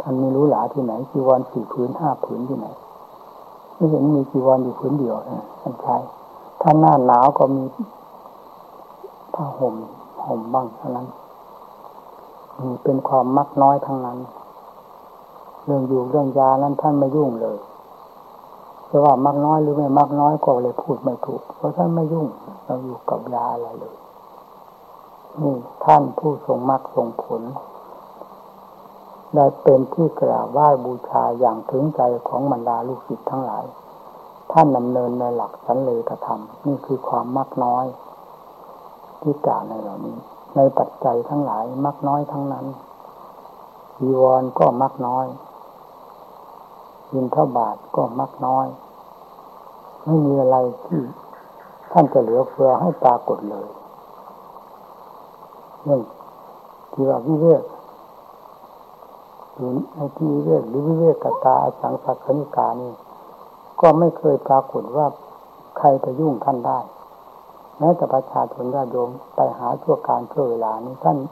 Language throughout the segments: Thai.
ท่านไม่รู้หลาที่ไหนจีวร4 ผืน 5 ผืนที่ไหนไม่เห็นมีจีวรอยู่ผืนเดียวท่านใช้ถ้าหน้าหนาวก็มีผ้าห่มบ้างเท่านั้นมีเป็นความมักน้อยทั้งนั้นเรื่องอยู่เรื่องยานั้นท่านไม่ยุ่งเลยจะว่ามักน้อยหรือไม่มักน้อยก็เลยพูดไม่ถูกเพราะท่านไม่ยุ่งเราอยู่กับยาอะไรเลยนี่ท่านผู้ทรงมรรคทรงผลได้เป็นที่กราบไหว้บูชาอย่างถึงใจของบรรดาลูกศิษย์ทั้งหลายท่านดำเนินในหลักสันเลขธรรมนี่คือความมักน้อยที่กล่าวในเหล่านี้ในปัจจัยทั้งหลายมักน้อยทั้งนั้นจีวรก็มักน้อยบิณฑบาตก็มักน้อยไม่มีอะไรที่ท่านจะเหลือเฟือให้ปรากฏเลยเรื่องที่ว่าวิเวกหรือในที่วิเวกหรือวิเวกตาอสังสักขณิกานี่ก็ไม่เคยปรากฏว่าใครจะยุ่งท่านได้แม้แต่ประชาชนญาติโยมไปหาชั่วการชั่วเวลานี้ท่าน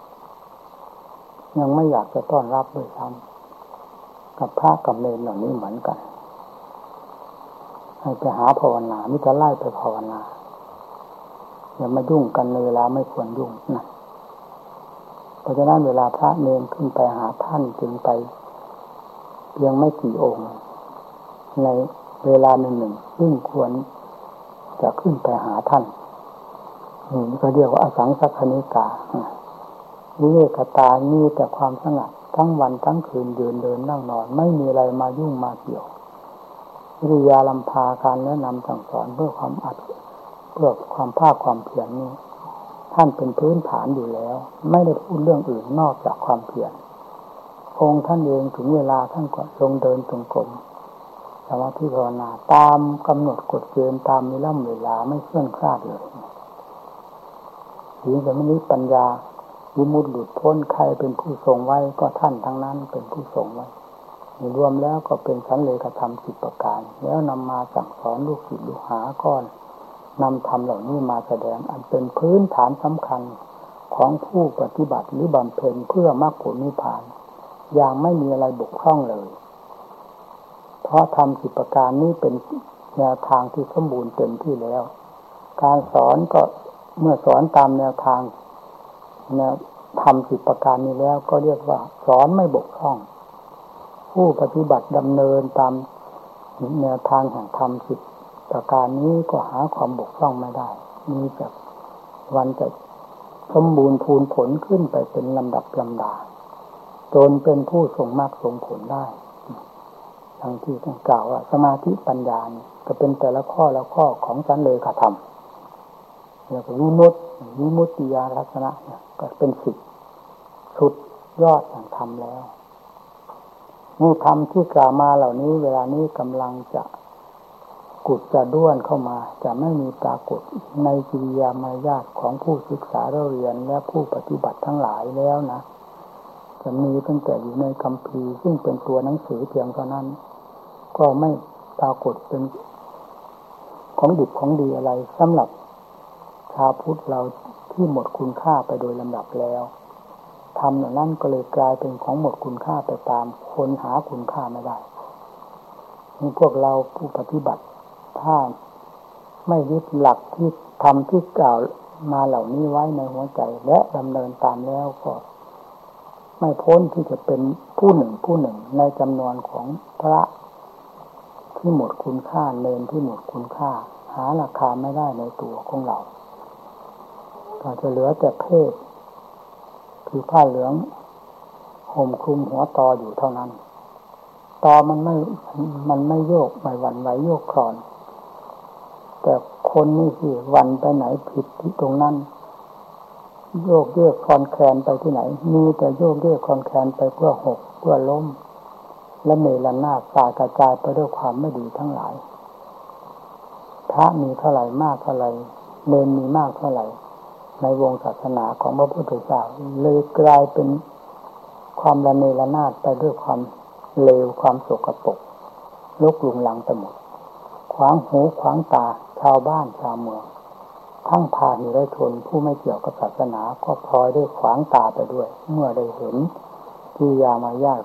ยังไม่อยากจะต้อนรับด้วยซ้ำกับพระกับเนรเหล่านี้เหมือนกันให้ไปหาภาวนามิจะไล่ไปภาวนาอย่ามายุ่งกันในเวลาไม่ควรยุ่งนะเพราะฉะนั้นเวลาพระเนรขึ้นไปหาท่านจึงไปเพียงไม่กี่องค์ในเวลาหนึ่งซึ่งควรจะขึ้นไปหาท่านนี่ก็เรียกว่าอสังสักขณิกาวิเวกตามีแต่ความสงัดทั้งวันทั้งคืนยืนเดินนั่งนอนไม่มีอะไรมายุ่งมาเกี่ยววิริยาลำพาการแนะนำสั่งสอนเพื่อความเพื่อความภาคความเพียรนี้ท่านเป็นพื้นฐานอยู่แล้วไม่ได้พูดเรื่องอื่นนอกจากความเพียรองค์ท่านเองถึงเวลาท่านก็ลงเดินจงกรมสมาธิภาวนาตามกำหนดกฎเกณฑ์ตามเวลาไม่เคลื่อนคลาดเลยถึงจะไม่มีปัญญาวิมุตติหลุดพ้นใครเป็นผู้ทรงไว้ก็ท่านทั้งนั้นเป็นผู้ทรงไว้รวมแล้วก็เป็นสันเลขธรรม10 ประการแล้วนำมาสั่งสอนลูกศิษย์ลูกหาก้อนนำธรรมเหล่านี้มาแสดงอันเป็นพื้นฐานสำคัญของผู้ปฏิบัติหรือบำเพ็ญเพื่อมรรคผลนิพพานอย่างไม่มีอะไรบกพร่องเลยเพราะธรรม10 ประการนี้เป็นแนวทางที่สมบูรณ์เต็มที่แล้วการสอนก็เมื่อสอนตามแนวทางแนวธรรม10 ประการนี้แล้วก็เรียกว่าสอนไม่บกพร่องผู้ปฏิบัติดำเนินตามแนวทางแห่งธรรม10 ประการนี้ก็หาความบกพร่องไม่ได้มีแต่วันจะสมบูรณ์พูนผลขึ้นไปเป็นลำดับลำดาจนเป็นผู้ทรงมรรคทรงผลได้ทั้งที่ต้องกล่าวว่าสมาธิปัญญาก็เป็นแต่ละข้อละข้อของสันเลขธรรมแล้วก็วิมุตติญาณลักษณะก็เป็นสุดยอดแห่งธรรมแล้วนี่ธรรมที่กล่าวมาเหล่านี้เวลานี้กำลังจะกุดจะด้วนเข้ามาจะไม่มีปรากฏในกิริยามารยาทของผู้ศึกษาเรียนและผู้ปฏิบัติทั้งหลายแล้วนะจะมีตั้งแต่อยู่ในคัมภีร์ซึ่งเป็นตัวหนังสือเพียงเท่านั้นก็ไม่ปรากฏเป็นของดิบของดีอะไรสำหรับชาวพุทธเราที่หมดคุณค่าไปโดยลำดับแล้วธรรมเหล่านั้นก็เลยกลายเป็นของหมดคุณค่าไปตามคนหาคุณค่าไม่ได้นี่พวกเราผู้ปฏิบัติถ้าไม่ยึดหลักที่ธรรมที่กล่าวมาเหล่านี้ไว้ในหัวใจและดำเนินตามแล้วก็ไม่พ้นที่จะเป็นผู้หนึ่งในจำนวนของพระที่หมดคุณค่าเนรที่หมดคุณค่าหาราคาไม่ได้ในตัวของเราก็จะเหลือแต่เพศคือผ้าเหลืองห่มคลุมหัวตออยู่เท่านั้นตอมันไม่โยกไม่หวั่นไหวโยกคลอนแต่คนนี่สิวันไปไหนผิดที่ตรงนั้นโยกเยกคลอนแคลนไปที่ไหนมีแต่โยกเยกคลอนแคลนไปเพื่อหกเพื่อล้มและเนรนาศสายกระจายไปด้วยความไม่ดีทั้งหลายพระมีเท่าไหร่มากเท่าไหร่เนรมีมากเท่าไหร่ในวงศาสนาของพระพุทธเจ้าเลยกลายเป็นความระเนระนาดไปด้วยความเลวความสกปรกรกรุงรังไปหมดขวางหูขวางตาชาวบ้านชาวเมืองทั้งพาหิริชนผู้ไม่เกี่ยวกับศาสนาก็พลอยได้ขวางตาไปด้วยเมื่อได้เห็นกิริยามารยาท